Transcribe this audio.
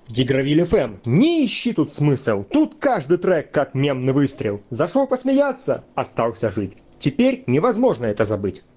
Дигравиль ФМ, не ищи тут смысл, тут каждый трек как мемный выстрел. Зашел посмеяться, остался жить. Теперь невозможно это забыть.